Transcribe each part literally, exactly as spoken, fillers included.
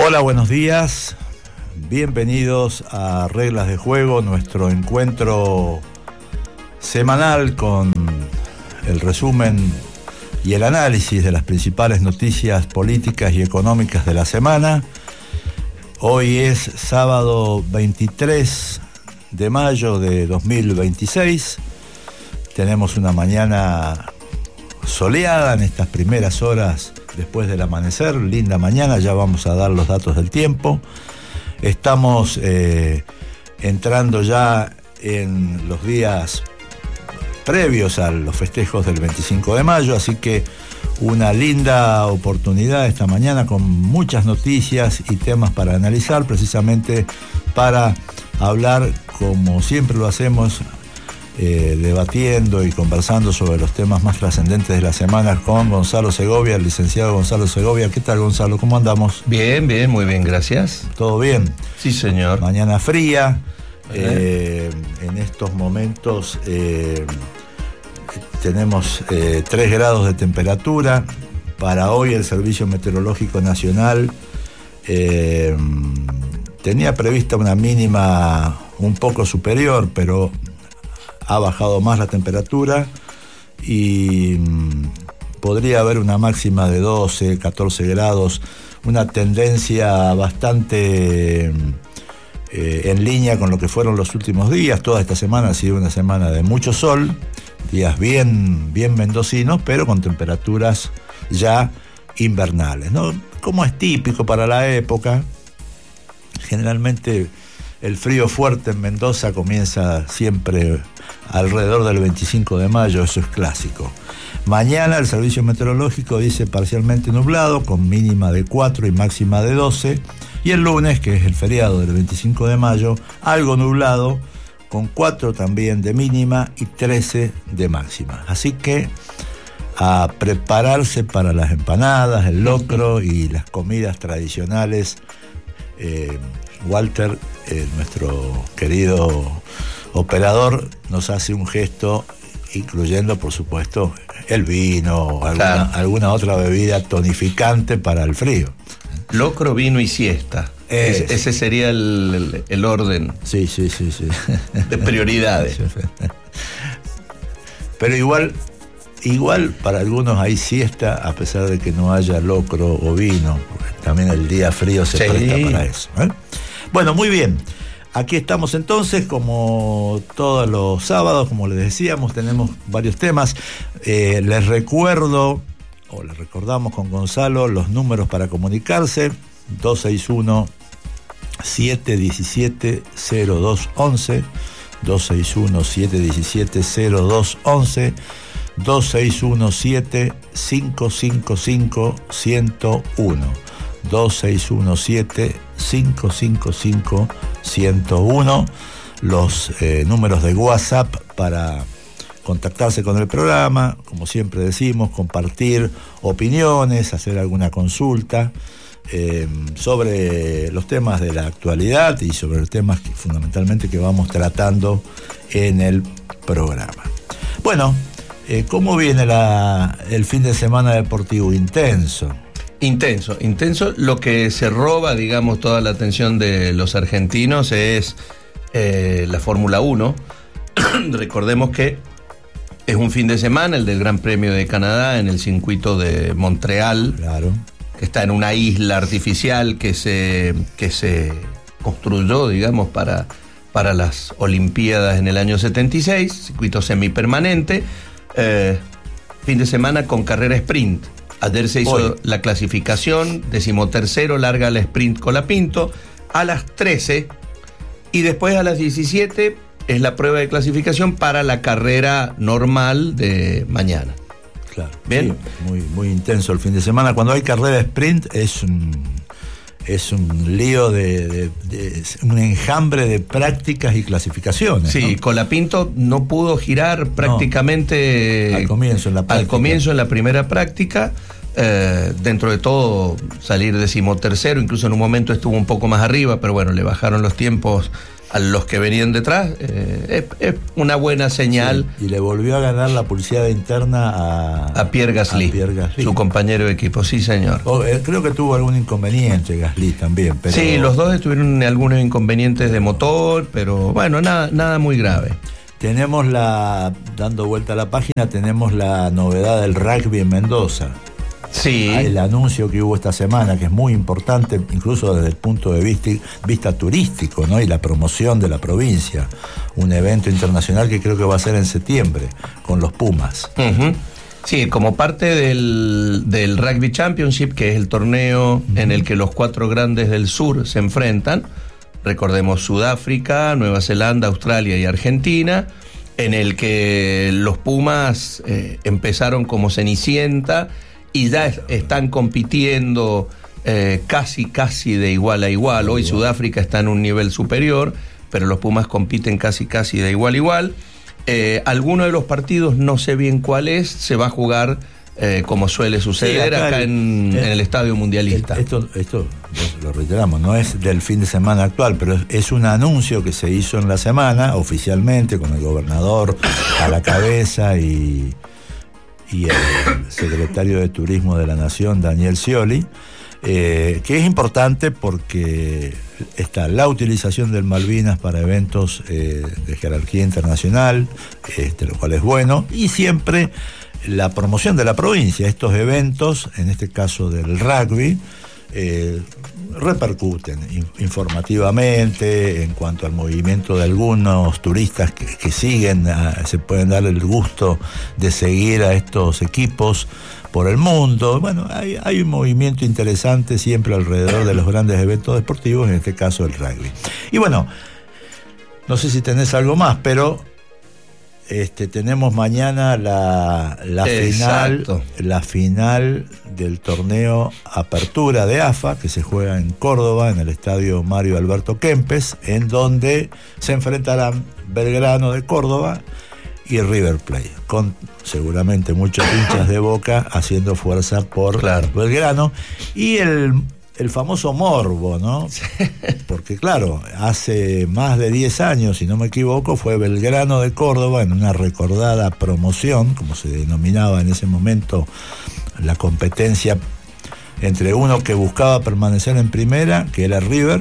Hola, buenos días. Bienvenidos a Reglas de Juego, nuestro encuentro semanal con el resumen y el análisis de las principales noticias políticas y económicas de la semana. Hoy es sábado veintitrés de mayo de dos mil veintiséis. Tenemos una mañana soleada en estas primeras horas después del amanecer. Linda mañana, ya vamos a dar los datos del tiempo. Estamos eh, entrando ya en los días previos a los festejos del veinticinco de mayo, así que una linda oportunidad esta mañana con muchas noticias y temas para analizar, precisamente para hablar, como siempre lo hacemos, eh, debatiendo y conversando sobre los temas más trascendentes de la semana con Gonzalo Segovia, el licenciado Gonzalo Segovia. ¿Qué tal, Gonzalo? ¿Cómo andamos? Bien, bien, muy bien, gracias. ¿Todo bien? Sí, señor. Mañana fría. Eh, en estos momentos eh, tenemos eh, tres grados de temperatura. Para hoy el Servicio Meteorológico Nacional eh, tenía prevista una mínima un poco superior, pero ha bajado más la temperatura y mm, podría haber una máxima de doce, catorce grados, una tendencia bastante Eh, en línea con lo que fueron los últimos días. Toda esta semana ha sido una semana de mucho sol, días bien, bien mendocinos, pero con temperaturas ya invernales, ¿no? Como es típico para la época, generalmente el frío fuerte en Mendoza comienza siempre alrededor del veinticinco de mayo, eso es clásico. Mañana el Servicio Meteorológico dice parcialmente nublado, con mínima de cuatro y máxima de doce. Y el lunes, que es el feriado del veinticinco de mayo, algo nublado, con cuatro también de mínima y trece de máxima. Así que a prepararse para las empanadas, el locro y las comidas tradicionales. Eh, Walter, eh, nuestro querido operador, nos hace un gesto, incluyendo, por supuesto, el vino o alguna, claro. alguna otra bebida tonificante para el frío. Locro, vino y siesta. Es, ese sería el, el, el orden. Sí, sí, sí, sí. De prioridades. Pero igual, igual para algunos hay siesta a pesar de que no haya locro o vino. También el día frío se sí. presta para eso, ¿eh? Bueno, muy bien. Aquí estamos entonces, como todos los sábados, como les decíamos, tenemos varios temas. Eh, les recuerdo, o les recordamos con Gonzalo, los números para comunicarse: dos seis uno, siete uno siete, cero dos once, dos seis uno, siete uno siete, cero dos once, dos seis uno siete, cinco cinco cinco, uno cero uno, dos seis uno siete, cinco cinco cinco, uno cero uno, los eh, números de WhatsApp para contactarse con el programa, como siempre decimos, compartir opiniones, hacer alguna consulta eh, sobre los temas de la actualidad y sobre los temas que, fundamentalmente, que vamos tratando en el programa. Bueno, eh, ¿cómo viene la, el fin de semana deportivo? Intenso. Intenso, intenso. Lo que se roba, digamos, toda la atención de los argentinos es eh, la Fórmula uno. Recordemos que es un fin de semana, el del Gran Premio de Canadá, en el circuito de Montreal, claro, que está en una isla artificial que se, que se construyó, digamos, para, para las Olimpiadas en el año setenta y seis, circuito semipermanente, eh, fin de semana con carrera sprint. Ayer se hizo Hoy. la clasificación, decimotercero, larga la sprint Colapinto, a las trece, y después a las diecisiete es la prueba de clasificación para la carrera normal de mañana. Claro. Bien. Sí, muy, muy intenso el fin de semana. Cuando hay carrera sprint es un, es un lío de, de, de un enjambre de prácticas y clasificaciones. Sí, ¿no? Colapinto no pudo girar prácticamente no, al comienzo en la práctica. Al comienzo en la primera práctica. Eh, dentro de todo, salir decimotercero, incluso en un momento estuvo un poco más arriba, pero bueno, le bajaron los tiempos a los que venían detrás, eh, es, es una buena señal. Sí, y le volvió a ganar la pulseada interna a, a Pierre Gasly, a Pierre Gasly, su compañero de equipo, sí señor. Oh, eh, creo que tuvo algún inconveniente Gasly también. Pero... Sí, los dos tuvieron algunos inconvenientes de motor, pero bueno, nada, nada muy grave. Tenemos la, dando vuelta a la página, tenemos la novedad del rugby en Mendoza. Sí. Ah, el anuncio que hubo esta semana, que es muy importante, incluso desde el punto de vista, vista turístico, ¿no? Y la promoción de la provincia. Un evento internacional que creo que va a ser en septiembre, con los Pumas. Uh-huh. Sí, como parte del, del Rugby Championship, que es el torneo uh-huh. en el que los cuatro grandes del sur se enfrentan. Recordemos Sudáfrica, Nueva Zelanda, Australia y Argentina, en el que los Pumas eh, empezaron como Cenicienta y ya es, están compitiendo eh, casi, casi de igual a igual. Hoy Sudáfrica está en un nivel superior, pero los Pumas compiten casi, casi de igual a igual. Eh, alguno de los partidos, no sé bien cuál es, se va a jugar eh, como suele suceder sí, acá, acá en, el, en el Estadio Mundialista. El, esto, esto lo reiteramos, no es del fin de semana actual, pero es, es un anuncio que se hizo en la semana, oficialmente, con el gobernador a la cabeza y... y el secretario de Turismo de la Nación, Daniel Scioli, eh, que es importante porque está la utilización del Malvinas para eventos eh, de jerarquía internacional, este, lo cual es bueno, y siempre la promoción de la provincia. Estos eventos, en este caso del rugby, eh, repercuten informativamente en cuanto al movimiento de algunos turistas que, que siguen, a, se pueden dar el gusto de seguir a estos equipos por el mundo. Bueno, hay, hay un movimiento interesante siempre alrededor de los grandes eventos deportivos, en este caso el rugby. Y bueno, no sé si tenés algo más, pero Este, tenemos mañana la, la final, la final del torneo Apertura de A F A, que se juega en Córdoba, en el estadio Mario Alberto Kempes, en donde se enfrentarán Belgrano de Córdoba y River Plate, con seguramente muchos hinchas de Boca haciendo fuerza por claro. Belgrano, y el El famoso morbo, ¿no? Sí. Porque claro, hace más de diez años, si no me equivoco, fue Belgrano de Córdoba en una recordada promoción, como se denominaba en ese momento la competencia entre uno que buscaba permanecer en primera, que era River,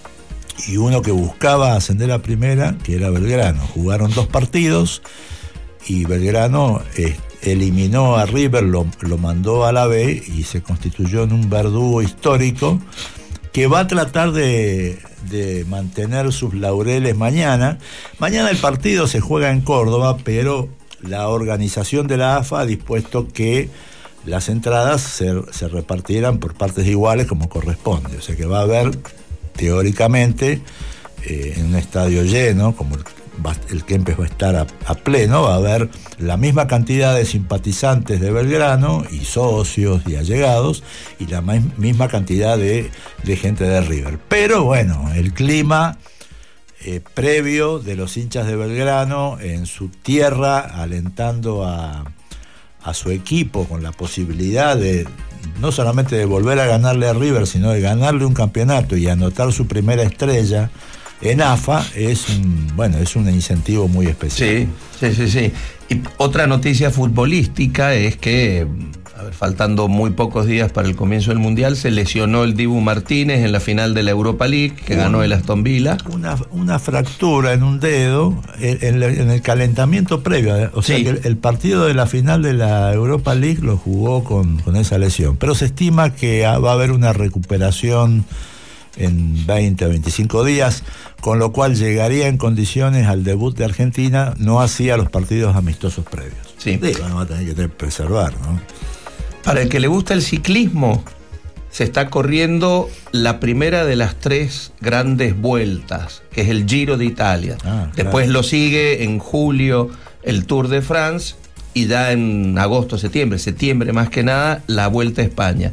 y uno que buscaba ascender a primera, que era Belgrano. Jugaron dos partidos y Belgrano eh, eliminó a River, lo, lo mandó a la B y se constituyó en un verdugo histórico que va a tratar de, de mantener sus laureles mañana. Mañana el partido se juega en Córdoba, pero la organización de la A F A ha dispuesto que las entradas se, se repartieran por partes iguales como corresponde. O sea que va a haber, teóricamente, eh, en un estadio lleno, como el el Kempes va a estar a, a pleno, va a haber la misma cantidad de simpatizantes de Belgrano y socios y allegados y la ma- misma cantidad de, de gente de River. Pero bueno, el clima eh, previo de los hinchas de Belgrano en su tierra, alentando a, a su equipo con la posibilidad de no solamente de volver a ganarle a River, sino de ganarle un campeonato y anotar su primera estrella en A F A, es un, bueno, es un incentivo muy especial. Sí, sí, sí, sí. Y otra noticia futbolística es que, a ver, faltando muy pocos días para el comienzo del Mundial, se lesionó el Dibu Martínez en la final de la Europa League, que un, ganó el Aston Villa. Una, una fractura en un dedo en, en el calentamiento previo. O sea, sí, que el, el partido de la final de la Europa League lo jugó con, con esa lesión. Pero se estima que va a haber una recuperación en veinte a veinticinco días, con lo cual llegaría en condiciones al debut de Argentina, no hacía los partidos amistosos previos. Sí. Sí, bueno, va a tener que preservar, ¿no? Para el que le gusta el ciclismo, se está corriendo la primera de las tres grandes vueltas, que es el Giro de Italia. Ah, Después claro. lo sigue en julio el Tour de France y ya en agosto, septiembre, septiembre más que nada, la Vuelta a España.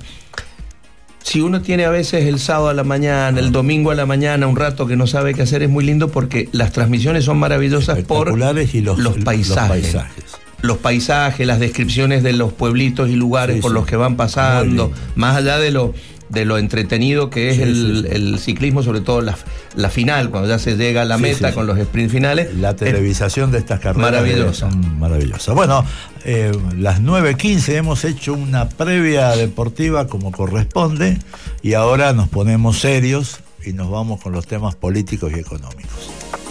Si uno tiene a veces el sábado a la mañana, el domingo a la mañana, un rato que no sabe qué hacer, es muy lindo porque las transmisiones son maravillosas por y los, los, paisajes, los paisajes. Los paisajes, las descripciones de los pueblitos y lugares sí, por sí. los que van pasando, más allá de lo, de lo entretenido que es sí, el, sí, sí. el ciclismo, sobre todo la, la final, cuando ya se llega a la sí, meta sí, con sí. los sprint finales. La televisación de estas carreras maravillosa. Son maravillosas. Bueno, eh, las nueve quince hemos hecho una previa deportiva como corresponde y ahora nos ponemos serios y nos vamos con los temas políticos y económicos.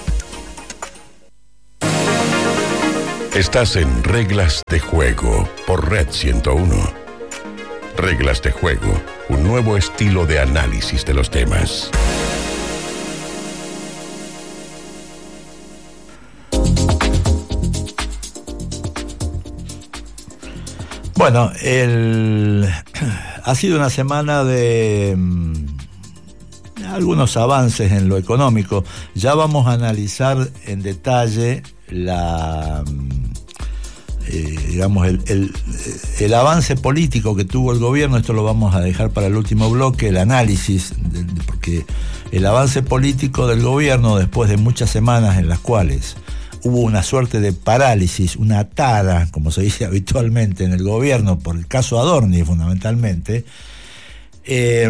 Estás en Reglas de Juego por Red ciento uno. Reglas de Juego, un nuevo estilo de análisis de los temas. Bueno, el... ha sido una semana de mm, algunos avances en lo económico. Ya vamos a analizar en detalle la... Eh, digamos el, el, el avance político que tuvo el gobierno. Esto lo vamos a dejar para el último bloque, el análisis, de, de, porque el avance político del gobierno, después de muchas semanas en las cuales hubo una suerte de parálisis, una tara, como se dice habitualmente en el gobierno, por el caso Adorni fundamentalmente, eh,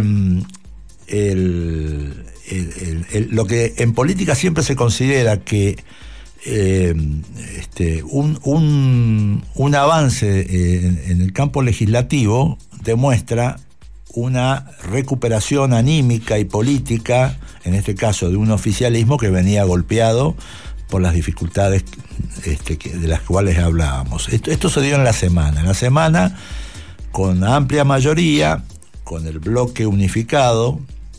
el, el, el, el, lo que en política siempre se considera que Eh, este, un, un, un avance en, en el campo legislativo demuestra una recuperación anímica y política, en este caso de un oficialismo que venía golpeado por las dificultades este, que, de las cuales hablábamos. Esto, esto se dio en la semana. En la semana, con amplia mayoría, con el bloque unificado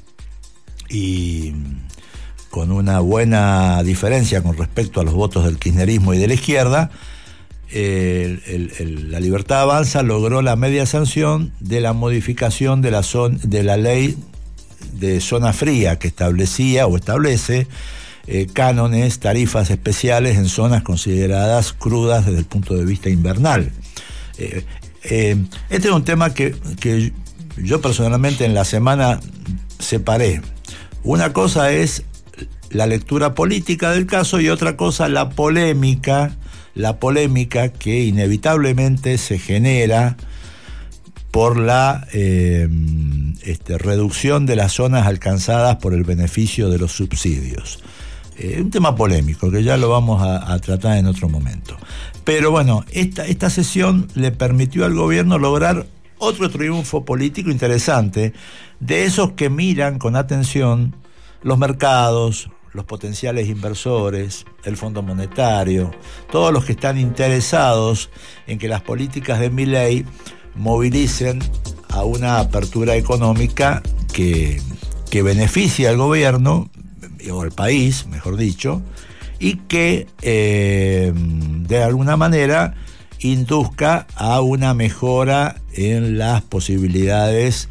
y con una buena diferencia con respecto a los votos del kirchnerismo y de la izquierda, el, el, el, la Libertad Avanza logró la media sanción de la modificación de la, zon, de la ley de zona fría que establecía o establece eh, cánones, tarifas especiales en zonas consideradas crudas desde el punto de vista invernal. Eh, eh, este es un tema que, que yo personalmente en la semana separé. Una cosa es la lectura política del caso y otra cosa la polémica, la polémica que inevitablemente se genera por la eh, este, reducción de las zonas alcanzadas por el beneficio de los subsidios. Eh, un tema polémico que ya lo vamos a, a tratar en otro momento. Pero bueno, esta, esta sesión le permitió al gobierno lograr otro triunfo político interesante, de esos que miran con atención los mercados, los potenciales inversores, el Fondo Monetario, todos los que están interesados en que las políticas de Milei movilicen a una apertura económica que, que beneficie al gobierno, o al país, mejor dicho, y que eh, de alguna manera induzca a una mejora en las posibilidades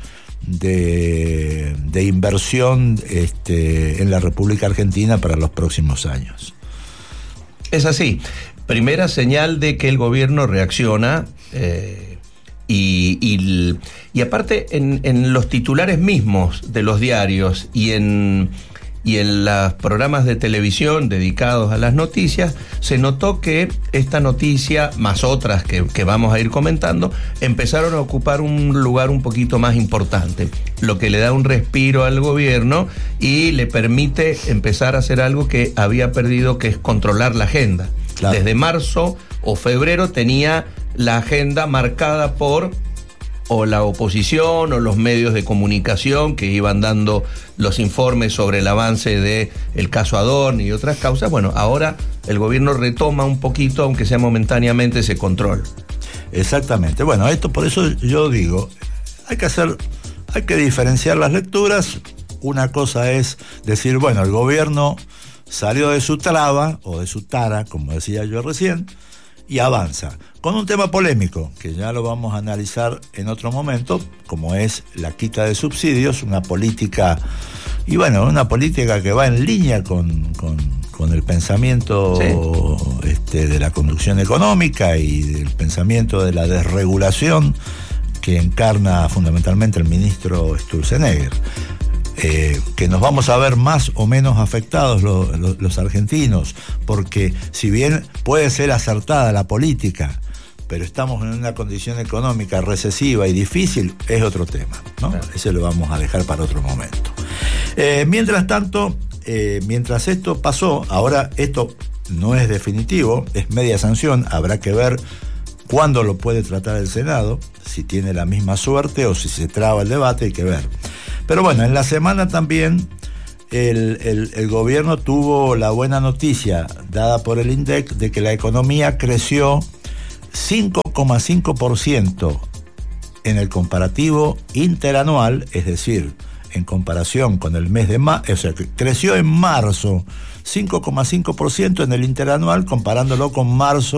De, de inversión este, en la República Argentina para los próximos años. Es así. Primera señal de que el gobierno reacciona eh, y, y, y aparte en, en los titulares mismos de los diarios y en, y en los programas de televisión dedicados a las noticias, se notó que esta noticia, más otras que, que vamos a ir comentando, empezaron a ocupar un lugar un poquito más importante, lo que le da un respiro al gobierno y le permite empezar a hacer algo que había perdido, que es controlar la agenda. Claro. Desde marzo o febrero tenía la agenda marcada por o la oposición o los medios de comunicación que iban dando los informes sobre el avance del caso Adorni y otras causas. Bueno, ahora el gobierno retoma un poquito, aunque sea momentáneamente, ese control. Exactamente. Bueno, esto por eso yo digo, hay que hacer, hay que diferenciar las lecturas. Una cosa es decir, bueno, el gobierno salió de su traba o de su tara, como decía yo recién, y avanza con un tema polémico que ya lo vamos a analizar en otro momento, como es la quita de subsidios, una política, y bueno, una política que va en línea con, con, con el pensamiento sí. este, de la conducción económica y del pensamiento de la desregulación que encarna fundamentalmente el ministro Sturzenegger. Eh, que nos vamos a ver más o menos afectados lo, lo, los argentinos, porque si bien puede ser acertada la política pero estamos en una condición económica recesiva y difícil, es otro tema, ¿no? Claro. Ese lo vamos a dejar para otro momento. Eh, mientras tanto, eh, mientras esto pasó, ahora esto no es definitivo, es media sanción, habrá que ver cuándo lo puede tratar el Senado, si tiene la misma suerte o si se traba el debate, hay que ver. Pero bueno, en la semana también el, el, el gobierno tuvo la buena noticia dada por el INDEC de que la economía creció cinco coma cinco por ciento en el comparativo interanual, es decir, en comparación con el mes de marzo, o sea, que creció en marzo cinco coma cinco por ciento en el interanual comparándolo con marzo